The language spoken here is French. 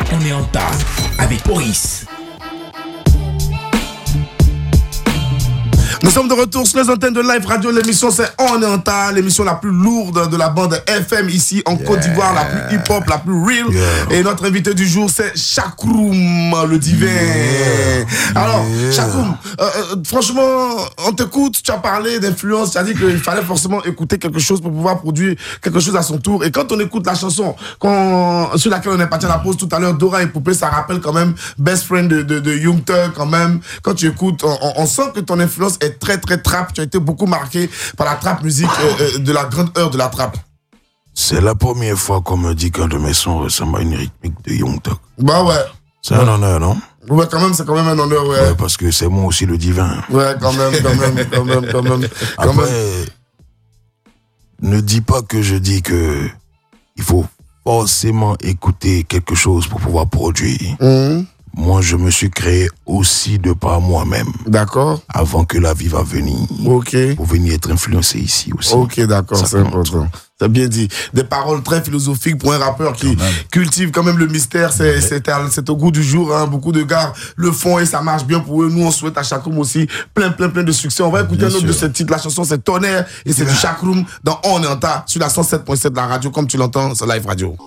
On est en tas avec Boris. Nous sommes de retour sur les antennes de Live Radio. L'émission, c'est On est en tas, l'émission la plus lourde de la bande FM ici en Côte d'Ivoire, la plus hip-hop, la plus real. Et notre invité du jour, c'est Chakroum, le divin. Alors, Chakroum, franchement, on t'écoute, tu as parlé d'influence, tu as dit qu'il fallait forcément écouter quelque chose pour pouvoir produire quelque chose à son tour. Et quand on écoute la chanson sur laquelle on est parti à la pause tout à l'heure, Dora et Poupée, ça rappelle quand même Best Friend de Young Thug quand même. Quand tu écoutes, on sent que ton influence est très très trap. Tu as été beaucoup marqué par la trap musique de la grande heure de la trap. C'est la première fois qu'on me dit qu'un de mes sons ressemble à une rythmique de Young Thug. Bah ouais. C'est un honneur, non? Ouais, quand même, c'est quand même un honneur, ouais. Ouais, parce que c'est moi aussi le divin. Ouais, quand même. Après, ne dis pas que je dis que il faut forcément écouter quelque chose pour pouvoir produire. Moi, je me suis créé aussi de par moi-même. D'accord. Avant que la vie va venir. Ok. Pour venir être influencé ici aussi. Ok, d'accord, c'est important. C'est bien dit. Des paroles très philosophiques pour un rappeur qui cultive quand même le mystère. C'est au goût du jour. Hein. Beaucoup de gars le font et ça marche bien pour eux. Nous, on souhaite à Chakroum aussi plein de succès. On va écouter un autre de ces titres. La chanson, c'est Tonnerre et c'est du Chakroum dans On est en tas sur la 107.7 de la radio. Comme tu l'entends, c'est Live Radio.